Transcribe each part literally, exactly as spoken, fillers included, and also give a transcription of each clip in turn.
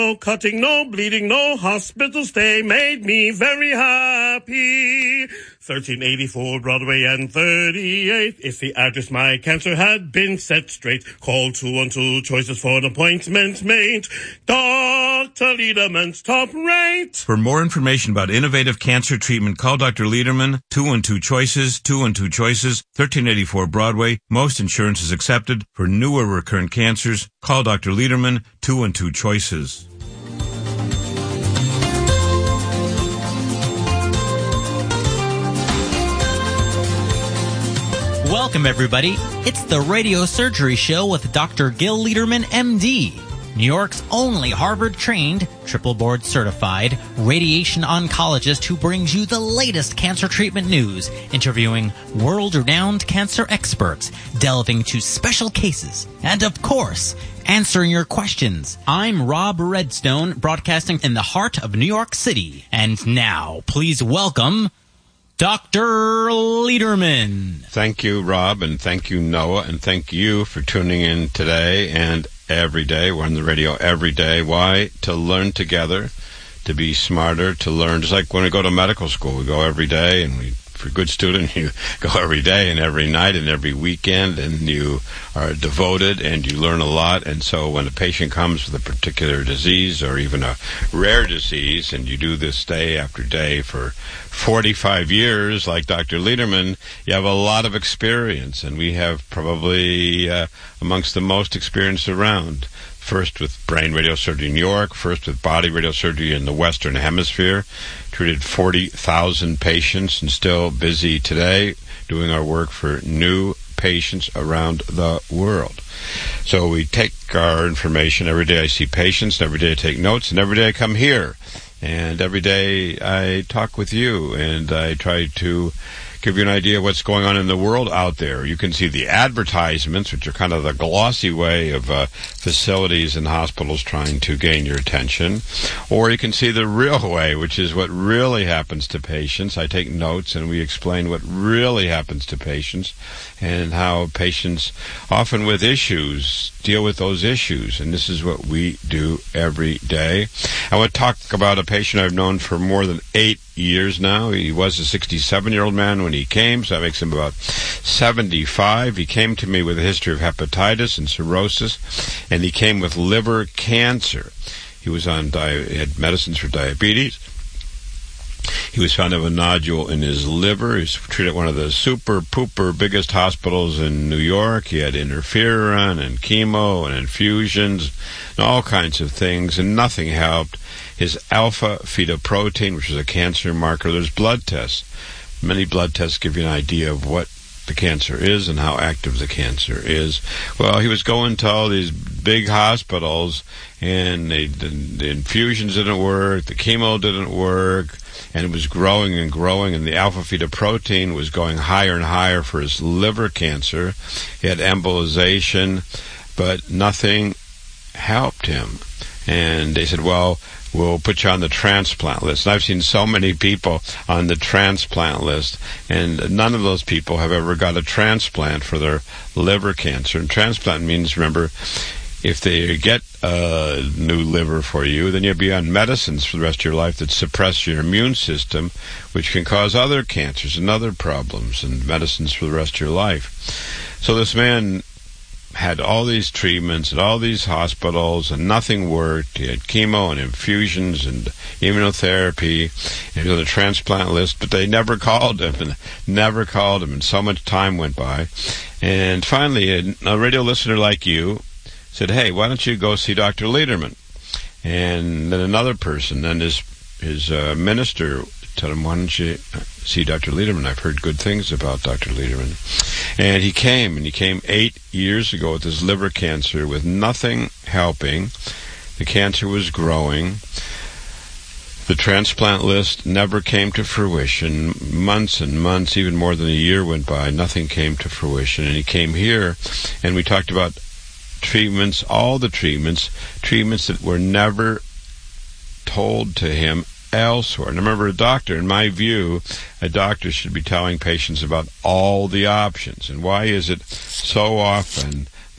No cutting, no bleeding, no hospital stay made me very happy. thirteen eighty-four Broadway and thirty-eighth is the address. My cancer had been set straight. Call two one two choices for an appointment made. Doctor Lederman's top rate. For more information about innovative cancer treatment, call Doctor Lederman, two one two choices, two one two choices, thirteen eighty-four Broadway. Most insurance is accepted. For newer recurrent cancers, call Doctor Lederman, two one two choices. Welcome, everybody. It's the Radio Surgery Show with Doctor Gil Lederman, M D, New York's only Harvard-trained, triple board-certified radiation oncologist who brings you the latest cancer treatment news, interviewing world-renowned cancer experts, delving into special cases, and, of course, answering your questions. I'm Rob Redstone, broadcasting in the heart of New York City. And now, please welcome Doctor Lederman. Thank you, Rob, and thank you, Noah, and thank you for tuning in today and every day. We're on the radio every day. Why? To learn together, to be smarter, to learn. Just like when we go to medical school, we go every day, and we, for a good student, you go every day and every night and every weekend, and you are devoted and you learn a lot. And so when a patient comes with a particular disease or even a rare disease, and you do this day after day for forty-five years, like Doctor Lederman, you have a lot of experience, and we have probably uh, amongst the most experience around. First with brain radiosurgery in New York, first with body radiosurgery in the Western Hemisphere, treated forty thousand patients, and still busy today doing our work for new patients around the world. So we take our information. Every day I see patients, and every day I take notes, and every day I come here. And every day I talk with you, and I try to give you an idea of what's going on in the world out there. You can see the advertisements, which are kind of the glossy way of uh, facilities and hospitals trying to gain your attention. Or you can see the real way, which is what really happens to patients. I take notes, and we explain what really happens to patients and how patients, often with issues, deal with those issues. And this is what we do every day. I want to talk about a patient I've known for more than eight years now. He was a sixty-seven-year-old man when he came, so that makes him about seventy-five. He came to me with a history of hepatitis and cirrhosis, and he came with liver cancer. He was on di- he had medicines for diabetes. He was found to have a nodule in his liver. He was treated at one of the super-pooper biggest hospitals in New York. He had interferon and chemo and infusions and all kinds of things, and nothing helped. His alpha-fetoprotein, which is a cancer marker, there's blood tests. Many blood tests give you an idea of what the cancer is and how active the cancer is. Well, he was going to all these big hospitals, and they, the, the infusions didn't work, the chemo didn't work, and it was growing and growing, and the alpha-fetoprotein was going higher and higher for his liver cancer. He had embolization, but nothing helped him. And they said, well, we'll put you on the transplant list. And I've seen so many people on the transplant list, and none of those people have ever got a transplant for their liver cancer. And transplant means, remember, if they get a new liver for you, then you'll be on medicines for the rest of your life that suppress your immune system, which can cause other cancers and other problems, and medicines for the rest of your life. So this man had all these treatments at all these hospitals, and nothing worked. He had chemo and infusions and immunotherapy, and he was on the transplant list, but they never called him, and never called him, and so much time went by. And finally, a, a radio listener like you said, hey, why don't you go see Doctor Lederman? And then another person, then his, his uh, minister told him, why don't you see Doctor Lederman? I've heard good things about Doctor Lederman. And he came, and he came eight years ago with his liver cancer with nothing helping. The cancer was growing. The transplant list never came to fruition. Months and months, even more than a year went by, nothing came to fruition. And he came here, and we talked about treatments, all the treatments, treatments that were never told to him elsewhere. And remember, a doctor, in my view, a doctor should be telling patients about all the options. And why is it so often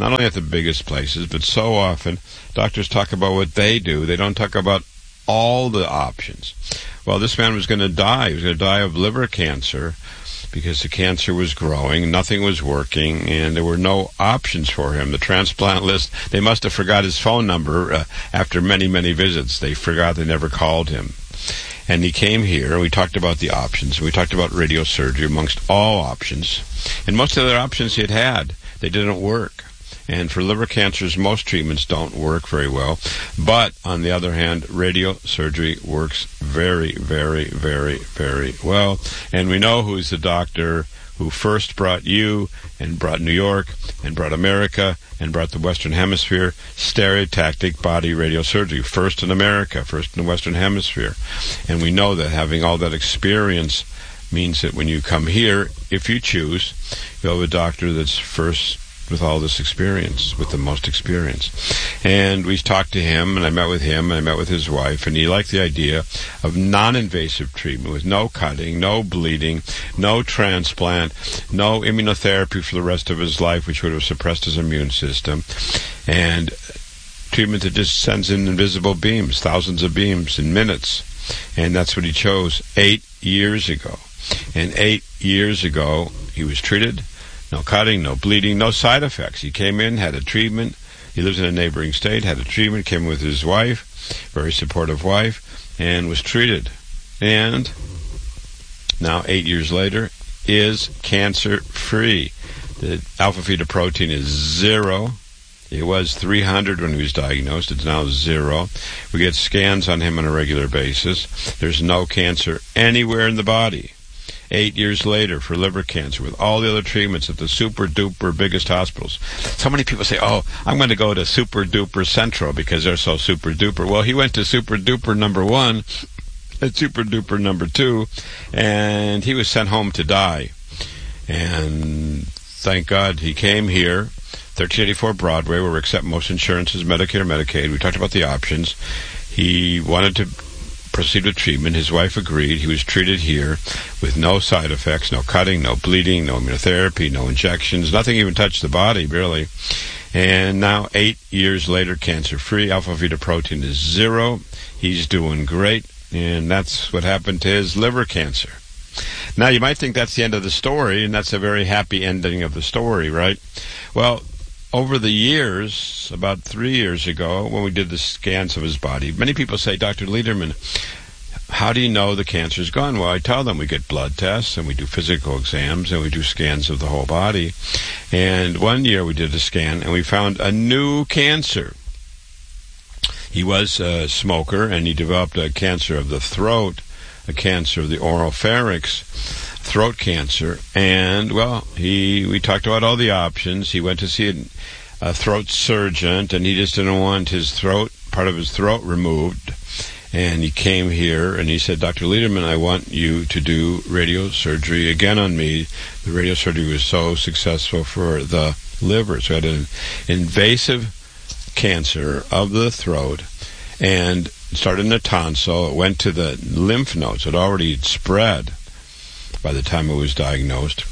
not only at the biggest places, but so often doctors talk about what they do. They don't talk about all the options. Well, this man was going to die. He was going to die of liver cancer because the cancer was growing, nothing was working, and there were no options for him. The transplant list, they must have forgot his phone number uh, after many, many visits. They forgot, they never called him. And he came here, and we talked about the options. We talked about radiosurgery amongst all options. And most of the options he had had, they didn't work. And for liver cancers, most treatments don't work very well. But, on the other hand, radiosurgery works very, very, very, very well. And we know who's the doctor who first brought you and brought New York and brought America and brought the Western Hemisphere stereotactic body radiosurgery. First in America, first in the Western Hemisphere. And we know that having all that experience means that when you come here, if you choose, you'll have a doctor that's first with all this experience, with the most experience. And we talked to him, and I met with him, and I met with his wife, and he liked the idea of non-invasive treatment with no cutting, no bleeding, no transplant, no immunotherapy for the rest of his life, which would have suppressed his immune system, and treatment that just sends in invisible beams, thousands of beams in minutes. And that's what he chose eight years ago. And eight years ago, he was treated. No cutting, no bleeding, no side effects. He came in, had a treatment. He lives in a neighboring state, had a treatment, came with his wife, very supportive wife, and was treated. And now, eight years later, is cancer-free. The alpha-fetoprotein is zero. It was three hundred when he was diagnosed. It's now zero. We get scans on him on a regular basis. There's no cancer anywhere in the body. Eight years later for liver cancer with all the other treatments at the super-duper biggest hospitals. So many people say, oh, I'm going to go to super-duper Central because they're so super-duper. Well, he went to super-duper number one and super-duper number two, and he was sent home to die. And thank God he came here, thirteen eighty-four Broadway, where we accept most insurances, Medicare, Medicaid. We talked about the options. He wanted to proceed with treatment. His wife agreed. He was treated here with no side effects, no cutting, no bleeding, no immunotherapy, no injections. Nothing even touched the body, really. And now, eight years later, cancer-free. Alpha-fetoprotein is zero. He's doing great. And that's what happened to his liver cancer. Now, you might think that's the end of the story, and that's a very happy ending of the story, right? Well, over the years, about three years ago, when we did the scans of his body, many people say, Doctor Lederman, how do you know the cancer's gone? Well, I tell them we get blood tests, and we do physical exams, and we do scans of the whole body. And one year we did a scan, and we found a new cancer. He was a smoker, and he developed a cancer of the throat, a cancer of the oropharynx, throat cancer, and, well, he we talked about all the options. He went to see a, a throat surgeon, and he just didn't want his throat, part of his throat removed. And he came here, and he said, Doctor Lederman, I want you to do radiosurgery again on me. The radiosurgery was so successful for the liver. So I had an invasive cancer of the throat, and it started in the tonsil. It went to the lymph nodes. It already spread by the time it was diagnosed.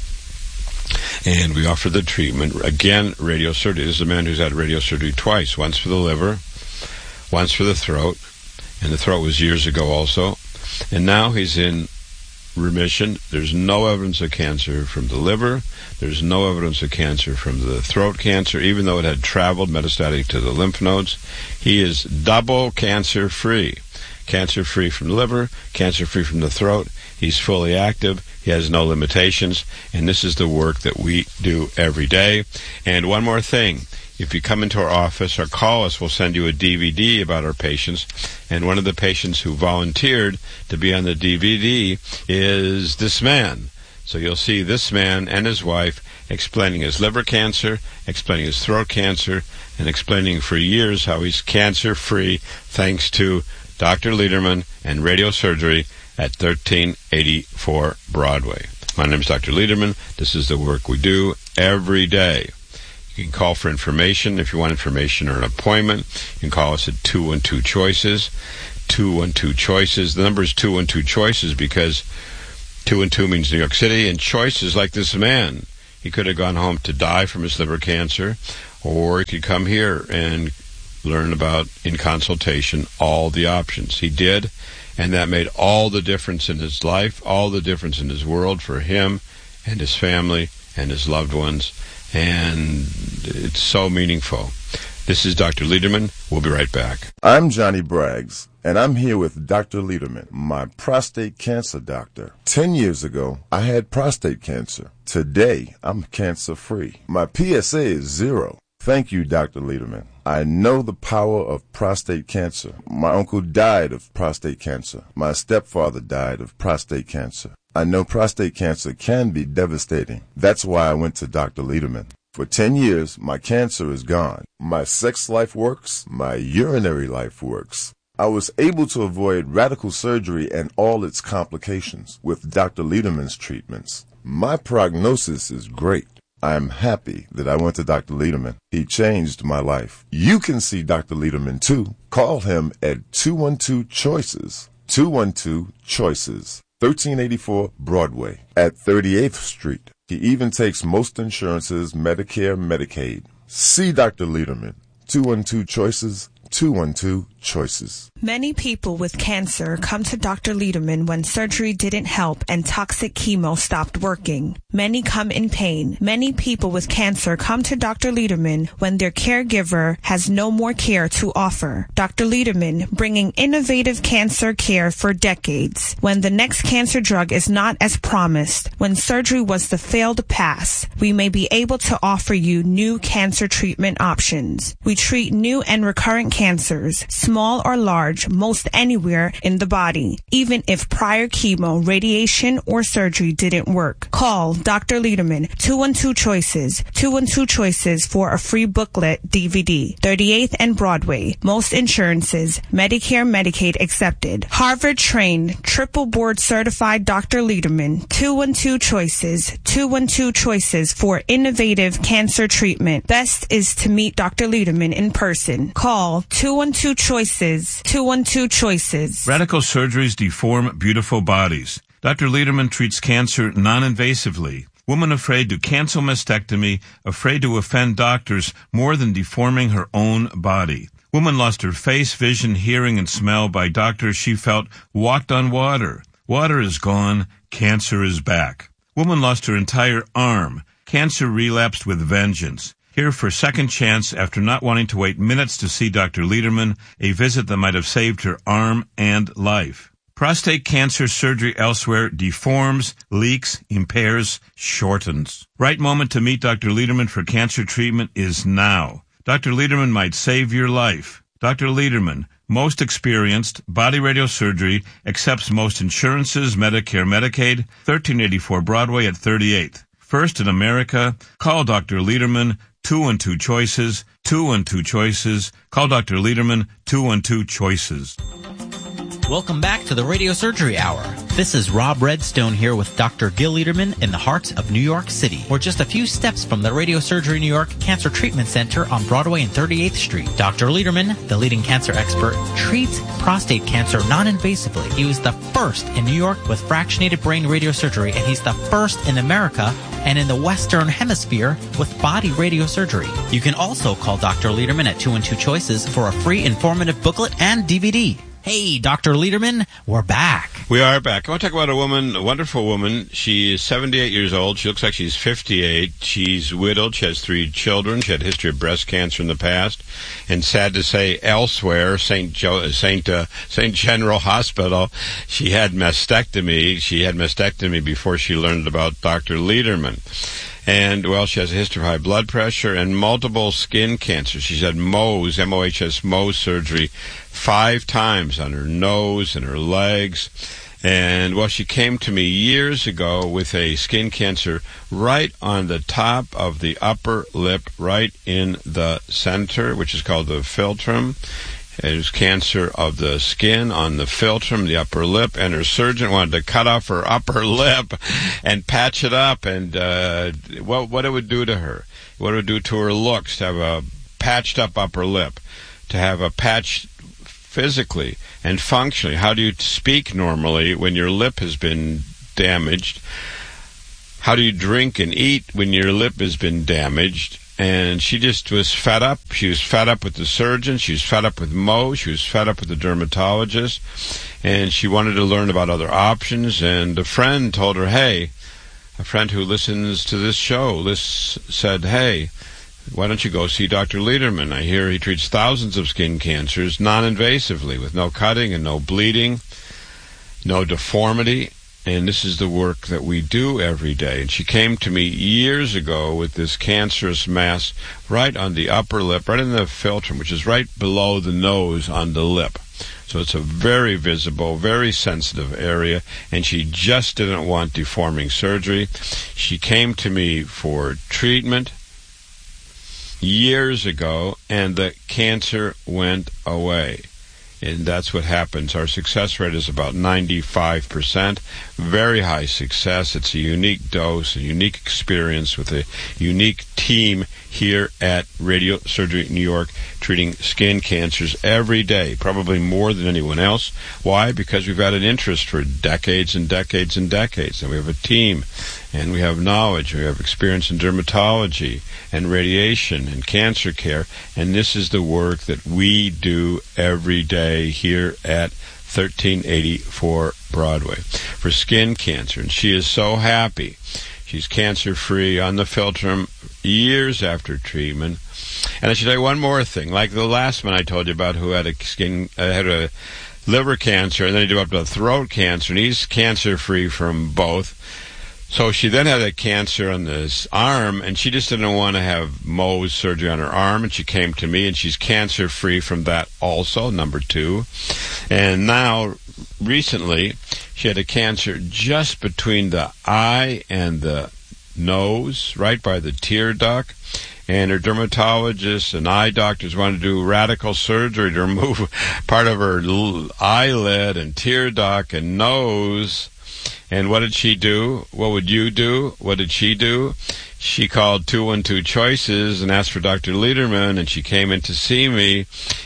And we offered the treatment. Again, radiosurgery. This is a man who's had radiosurgery twice. Once for the liver, once for the throat. And the throat was years ago also. And now he's in remission. There's no evidence of cancer from the liver. There's no evidence of cancer from the throat cancer, even though it had traveled metastatic to the lymph nodes. He is double cancer-free. Cancer-free from the liver, cancer-free from the throat. He's fully active. He has no limitations. And this is the work that we do every day. And one more thing. If you come into our office or call us, we'll send you a D V D about our patients. And one of the patients who volunteered to be on the D V D is this man. So you'll see this man and his wife explaining his liver cancer, explaining his throat cancer, and explaining for years how he's cancer-free thanks to Doctor Lederman and radiosurgery at thirteen eighty-four Broadway. My name is Doctor Lederman. This is the work we do every day. You can call for information if you want information or an appointment. You can call us at two one two choices. two one two choices. The number is two one two choices because two one two means New York City, and choices like this man. He could have gone home to die from his liver cancer, or you could come here and learn about, in consultation, all the options. He did, and that made all the difference in his life, all the difference in his world for him and his family and his loved ones, and it's so meaningful. This is Doctor Lederman. We'll be right back. I'm Johnny Braggs, and I'm here with Doctor Lederman, my prostate cancer doctor. Ten years ago, I had prostate cancer. Today, I'm cancer-free. My P S A is zero. Thank you, Doctor Lederman. I know the power of prostate cancer. My uncle died of prostate cancer. My stepfather died of prostate cancer. I know prostate cancer can be devastating. That's why I went to Doctor Lederman. For ten years, my cancer is gone. My sex life works. My urinary life works. I was able to avoid radical surgery and all its complications with Doctor Lederman's treatments. My prognosis is great. I am happy that I went to Doctor Lederman. He changed my life. You can see Doctor Lederman too. Call him at two one two choices. two one two choices. thirteen eighty-four Broadway at thirty-eighth Street. He even takes most insurances, Medicare, Medicaid. See Doctor Lederman. two one two choices. two one two choices. Many people with cancer come to Doctor Lederman when surgery didn't help and toxic chemo stopped working. Many come in pain. Many people with cancer come to Doctor Lederman when their caregiver has no more care to offer. Doctor Lederman, bringing innovative cancer care for decades. When the next cancer drug is not as promised, when surgery was the failed pass, we may be able to offer you new cancer treatment options. We treat new and recurrent cancers, small or large, most anywhere in the body, even if prior chemo, radiation, or surgery didn't work. Call Doctor Lederman, two one two choices, two one two choices for a free booklet D V D. thirty-eighth and Broadway. Most insurances, Medicare, Medicaid accepted. Harvard-trained, triple board certified Doctor Lederman, two one two choices, two one two choices for innovative cancer treatment. Best is to meet Doctor Lederman in person. Call two one two choices, two one two choices. Radical surgeries deform beautiful bodies. Doctor Lederman treats cancer non-invasively. Woman afraid to cancel mastectomy, afraid to offend doctors more than deforming her own body. Woman lost her face, vision, hearing, and smell by doctors she felt walked on water. Water is gone. Cancer is back. Woman lost her entire arm. Cancer relapsed with vengeance. Here for a second chance after not wanting to wait minutes to see Doctor Lederman, a visit that might have saved her arm and life. Prostate cancer surgery elsewhere deforms, leaks, impairs, shortens. Right moment to meet Doctor Lederman for cancer treatment is now. Doctor Lederman might save your life. Doctor Lederman, most experienced, body radio surgery, accepts most insurances, Medicare, Medicaid, thirteen eighty-four Broadway at thirty-eighth. First in America, call Doctor Lederman, two one two choices, two one two choices. Call Doctor Lederman, two one two choices. Welcome back to the Radio Surgery Hour. This is Rob Redstone here with Doctor Gil Lederman in the heart of New York City. We're just a few steps from the Radio Surgery New York Cancer Treatment Center on Broadway and thirty-eighth Street. Doctor Lederman, the leading cancer expert, treats prostate cancer non-invasively. He was the first in New York with fractionated brain radiosurgery, and he's the first in America and in the Western Hemisphere with body radiosurgery. You can also call Doctor Lederman at two one two choices for a free informative booklet and D V D. Hey, Doctor Lederman, we're back. We are back. I want to talk about a woman, a wonderful woman. She is seventy-eight years old. She looks like she's fifty-eight. She's widowed. She has three children. She had a history of breast cancer in the past. And sad to say, elsewhere, Saint Jo- Saint uh, Saint General Hospital, she had mastectomy. She had mastectomy before she learned about Doctor Lederman. And, well, she has a history of high blood pressure and multiple skin cancers. She's had Mohs, M O H S, Mohs surgery five times on her nose and her legs. And, well, she came to me years ago with a skin cancer right on the top of the upper lip, right in the center, which is called the philtrum. It was cancer of the skin on the philtrum, the upper lip, and her surgeon wanted to cut off her upper lip and patch it up. And uh, what, what it would do to her, what it would do to her looks, to have a patched up upper lip, to have a patch physically and functionally. How do you speak normally when your lip has been damaged? How do you drink and eat when your lip has been damaged? and she just was fed up. She was fed up with the surgeon. She was fed up with Mo. She was fed up with the dermatologist, and she wanted to learn about other options. And a friend told her, hey, a friend who listens to this show this said, hey, why don't you go see Doctor Lederman? I hear he treats thousands of skin cancers non-invasively with no cutting and no bleeding, no deformity. And this is the work that we do every day. And she came to me years ago with this cancerous mass right on the upper lip, right in the philtrum, which is right below the nose on the lip. So it's a very visible, very sensitive area, and she just didn't want deforming surgery. She came to me for treatment years ago, and the cancer went away. And that's what happens. Our success rate is about ninety-five percent. Very high success. It's a unique dose, a unique experience with a unique team here at Radio Surgery New York, treating skin cancers every day, probably more than anyone else. Why? Because we've had an interest for decades and decades and decades, and we have a team, and we have knowledge, we have experience in dermatology and radiation and cancer care, and this is the work that we do every day here at thirteen eighty-four Broadway for skin cancer. And she is so happy. She's cancer-free on the philtrum years after treatment. And I should tell you one more thing. Like the last one I told you about, who had a skin, uh, had a liver cancer, and then he developed a throat cancer, and he's cancer-free from both. So she then had a cancer on this arm, and she just didn't want to have Mohs surgery on her arm, and she came to me, and she's cancer-free from that also, number two. And now, recently, she had a cancer just between the eye and the nose, right by the tear duct. And her dermatologist and eye doctors wanted to do radical surgery to remove part of her eyelid and tear duct and nose. And what did she do? What would you do? What did she do? She called two one two Choices and asked for Doctor Lederman, and she came in to see me.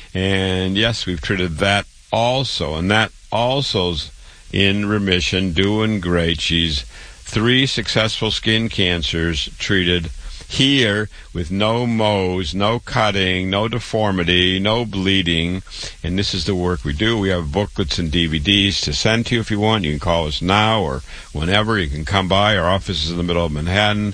And yes, we've treated that also, and that also's in remission, doing great. She's three successful skin cancers treated here with no Mohs, no cutting, no deformity, no bleeding. And this is the work we do. We have booklets and D V Ds to send to you if you want. You can call us now or whenever. You can come by. Our office is in the middle of Manhattan,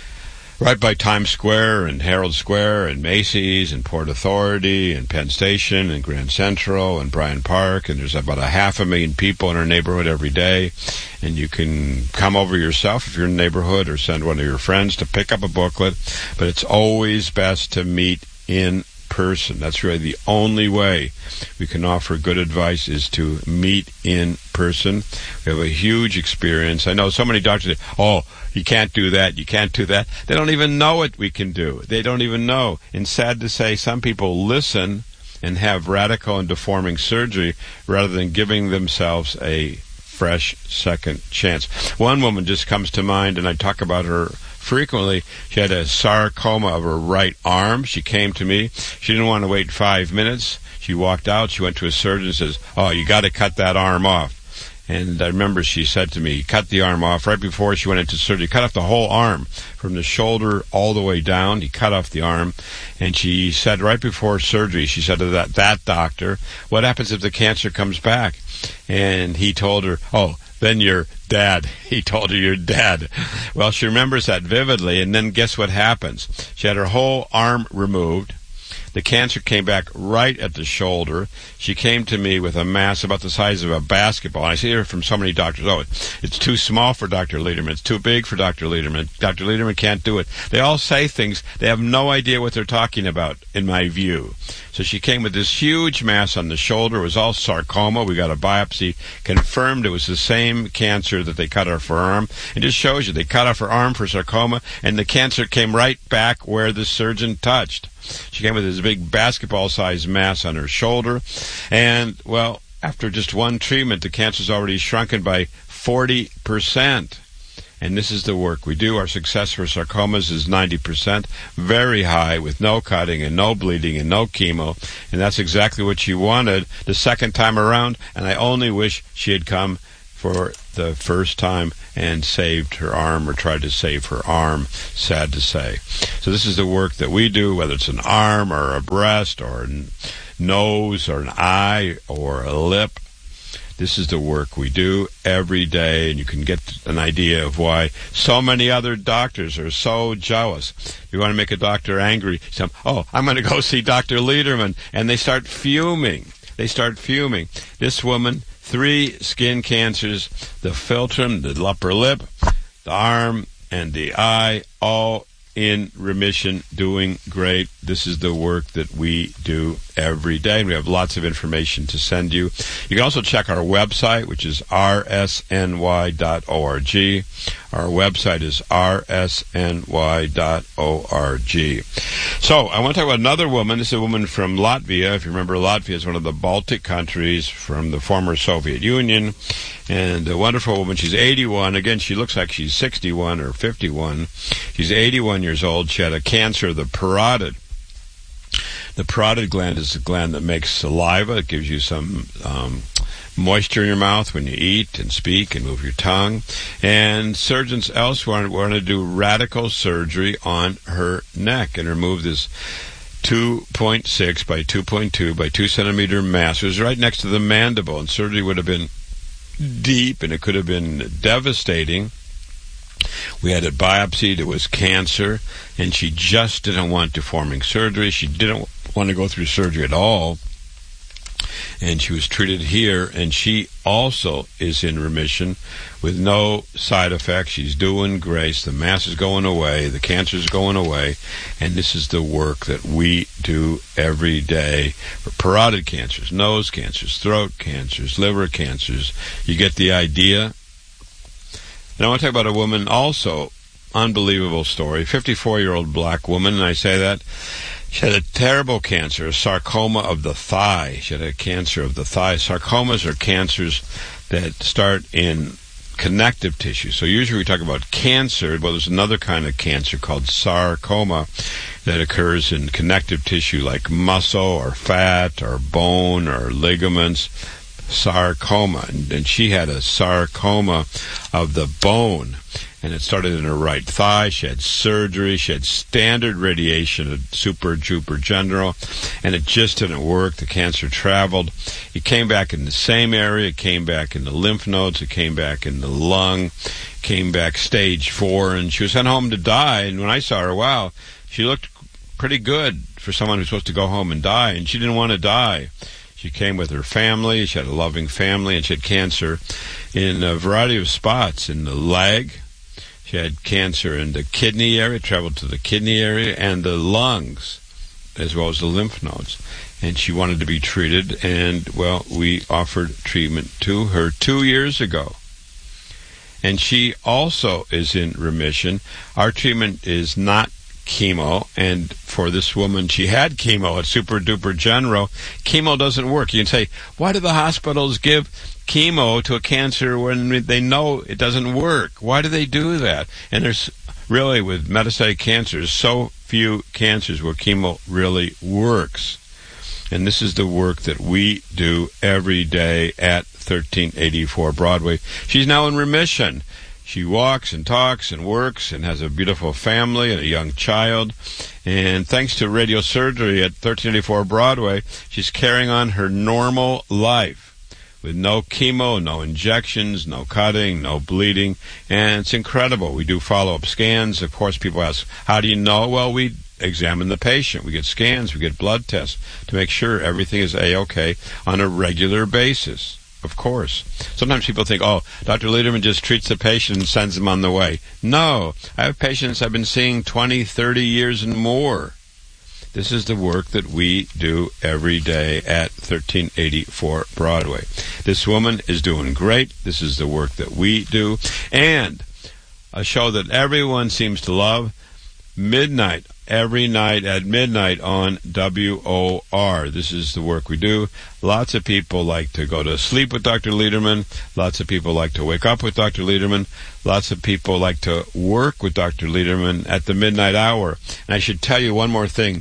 right by Times Square and Herald Square and Macy's and Port Authority and Penn Station and Grand Central and Bryant Park. And there's about a half a million people in our neighborhood every day. And you can come over yourself if you're in the neighborhood, or send one of your friends to pick up a booklet. But it's always best to meet in person. That's really the only way we can offer good advice, is to meet in person. We have a huge experience. I know so many doctors say, oh, you can't do that, you can't do that. They don't even know what we can do. They don't even know. And sad to say, some people listen and have radical and deforming surgery rather than giving themselves a fresh second chance. One woman just comes to mind, and I talk about her frequently. She had a sarcoma of her right arm. She came to me. She didn't want to wait five minutes. She walked out. She went to a surgeon and says, oh, you got to cut that arm off. And I remember she said to me, cut the arm off. Right before she went into surgery, cut off the whole arm from the shoulder all the way down. He cut off the arm. And she said right before surgery, she said to that, that doctor, what happens if the cancer comes back? And he told her, oh, then you're dead. He told her you're dead. Well, she remembers that vividly, and then guess what happens? She had her whole arm removed. The cancer came back right at the shoulder. She came to me with a mass about the size of a basketball. And I see her from so many doctors, oh, it's too small for Doctor Lederman. It's too big for Doctor Lederman. Doctor Lederman can't do it. They all say things. They have no idea what they're talking about, in my view. So she came with this huge mass on the shoulder. It was all sarcoma. We got a biopsy, confirmed it was the same cancer that they cut off her arm. It just shows you, they cut off her arm for sarcoma, and the cancer came right back where the surgeon touched. She came with this big basketball-sized mass on her shoulder. And, well, after just one treatment, the cancer's already shrunken by forty percent. And this is the work we do. Our success for sarcomas is ninety percent, very high, with no cutting and no bleeding and no chemo. And that's exactly what she wanted the second time around. And I only wish she had come for the first time and saved her arm or tried to save her arm, sad to say. So this is the work that we do, whether it's an arm or a breast or a nose or an eye or a lip. This is the work we do every day, and you can get an idea of why so many other doctors are so jealous. You want to make a doctor angry, say, oh, I'm going to go see Doctor Lederman, and they start fuming. They start fuming. This woman, three skin cancers, the philtrum, the upper lip, the arm, and the eye, all in remission, doing great. This is the work that we do every day, and we have lots of information to send you. You can also check our website, which is r s n y dot org. Our website is r s n y dot org. So, I want to talk about another woman. This is a woman from Latvia. If you remember, Latvia is one of the Baltic countries from the former Soviet Union, and a wonderful woman. She's eighty-one. Again, she looks like she's sixty-one or fifty-one. She's eighty-one years old. She had a cancer of the parotid. The parotid gland is the gland that makes saliva. It gives you some um, moisture in your mouth when you eat and speak and move your tongue. And surgeons elsewhere want to do radical surgery on her neck and remove this two point six by two point two by two centimeter mass. It was right next to the mandible, and surgery would have been deep, and it could have been devastating. We had it biopsied. It was cancer, and she just didn't want deforming surgery. She didn't want to go through surgery at all, and she was treated here, and she also is in remission with no side effects. She's doing great. The mass is going away. The cancer is going away, and this is the work that we do every day for parotid cancers, nose cancers, throat cancers, liver cancers. You get the idea. And I want to talk about a woman also, unbelievable story, fifty-four-year-old black woman, and I say that. She had a terrible cancer, a sarcoma of the thigh. She had a cancer of the thigh. Sarcomas are cancers that start in connective tissue. So usually we talk about cancer. Well, there's another kind of cancer called sarcoma that occurs in connective tissue like muscle or fat or bone or ligaments. Sarcoma. And, and she had a sarcoma of the bone. And it started in her right thigh. She had surgery. She had standard radiation, a super duper general, and it just didn't work. The cancer traveled. It came back in the same area. It came back in the lymph nodes. It came back in the lung. Came back stage four, and she was sent home to die. And when I saw her, wow, she looked pretty good for someone who's supposed to go home and die, and she didn't want to die. She came with her family. She had a loving family, and she had cancer in a variety of spots in the leg. She had cancer in the kidney area, traveled to the kidney area, and the lungs, as well as the lymph nodes. And she wanted to be treated, and, well, we offered treatment to her two years ago. And she also is in remission. Our treatment is not chemo, and for this woman, she had chemo at super duper general. Chemo doesn't work. You can say, why do the hospitals give chemo to a cancer when they know it doesn't work? Why do they do that? And there's really, with metastatic cancers, so few cancers where chemo really works. And this is the work that we do every day at thirteen eighty-four Broadway. She's now in remission. She walks and talks and works and has a beautiful family and a young child. And thanks to radiosurgery at thirteen eighty-four Broadway, she's carrying on her normal life with no chemo, no injections, no cutting, no bleeding. And it's incredible. We do follow-up scans. Of course, people ask, how do you know? Well, we examine the patient. We get scans. We get blood tests to make sure everything is A-OK on a regular basis. Of course. Sometimes people think, oh, Doctor Lederman just treats the patient and sends them on the way. No. I have patients I've been seeing twenty, thirty years and more. This is the work that we do every day at thirteen eighty-four Broadway. This woman is doing great. This is the work that we do. And a show that everyone seems to love, Midnight, every night at midnight on W O R. This is the work we do. Lots of people like to go to sleep with Doctor Lederman. Lots of people like to wake up with Doctor Lederman. Lots of people like to work with Doctor Lederman at the midnight hour. And I should tell you one more thing.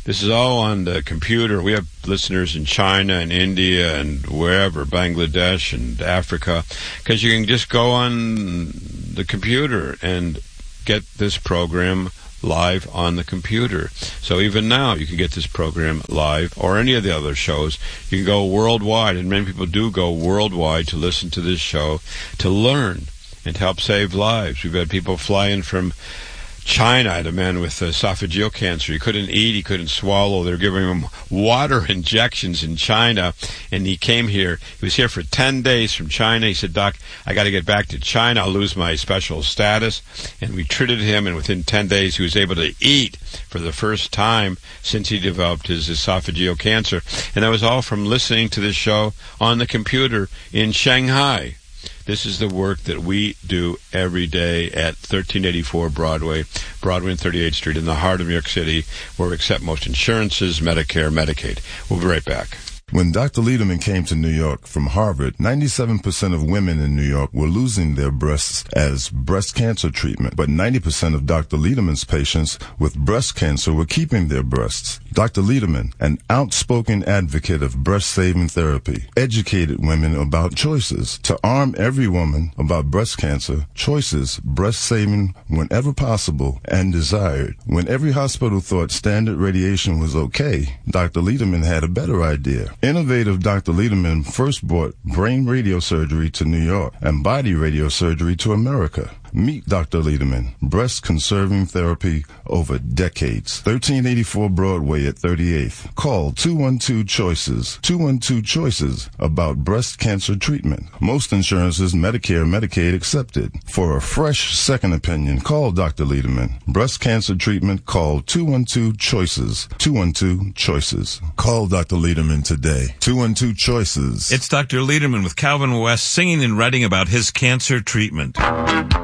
This is all on the computer. We have listeners in China and India and wherever, Bangladesh and Africa, because you can just go on the computer and get this program live on the computer. So even now, you can get this program live, or any of the other shows. You can go worldwide, and many people do go worldwide to listen to this show, to learn and help save lives. We've had people fly in from China. I had a man with esophageal cancer. He couldn't eat. He couldn't swallow. They were giving him water injections in China, and he came here. He was here for ten days from China. He said, Doc, I got to get back to China. I'll lose my special status. And we treated him, and within ten days, he was able to eat for the first time since he developed his esophageal cancer. And that was all from listening to this show on the computer in Shanghai. This is the work that we do every day at thirteen eighty-four Broadway, Broadway and thirty-eighth Street in the heart of New York City, where we accept most insurances, Medicare, Medicaid. We'll be right back. When Doctor Lederman came to New York from Harvard, ninety-seven percent of women in New York were losing their breasts as breast cancer treatment, but ninety percent of Doctor Lederman's patients with breast cancer were keeping their breasts. Doctor Lederman, an outspoken advocate of breast-saving therapy, educated women about choices. To arm every woman about breast cancer, choices, breast-saving whenever possible and desired. When every hospital thought standard radiation was okay, Doctor Lederman had a better idea. Innovative Doctor Lederman first brought brain radiosurgery to New York and body radiosurgery to America. Meet Doctor Lederman, breast-conserving therapy over decades. thirteen eighty-four Broadway at thirty-eighth. Call two one two choices, two one two choices about breast cancer treatment. Most insurances, Medicare, Medicaid accepted. For a fresh second opinion, call Doctor Lederman. Breast cancer treatment, call two one two choices, two one two choices. Call Doctor Lederman today. two one two choices. It's Doctor Lederman with Calvin West singing and writing about his cancer treatment.